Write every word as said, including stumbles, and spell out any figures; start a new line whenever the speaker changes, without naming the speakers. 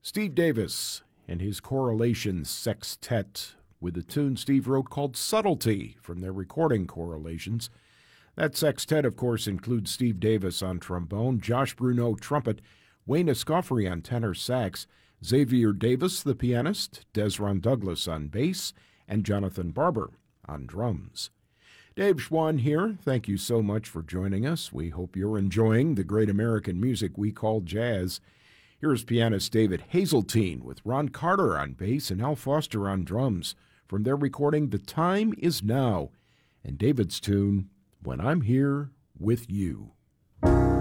Steve Davis and his Correlation Sextet with a tune Steve wrote called Subtlety from their recording Correlations. That sextet, of course, includes Steve Davis on trombone, Josh Bruneau trumpet, Wayne Escoffery on tenor sax, Xavier Davis, the pianist, Desron Douglas on bass, and Jonathan Barber on drums. Dave Schwann here. Thank you so much for joining us. We hope you're enjoying the great American music we call jazz. Here's pianist David Hazeltine with Ron Carter on bass and Al Foster on drums from their recording The Time Is Now, and David's tune, When I'm Here With You.